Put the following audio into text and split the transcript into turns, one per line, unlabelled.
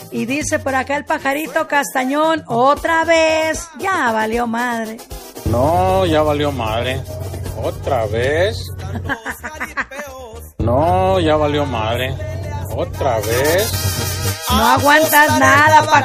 Y dice por acá el pajarito Castañón, otra vez, ya valió madre.
No, ya valió madre. ¿Otra vez? No, ya valió madre. ¿Otra vez?
No aguantas nada, pajarito.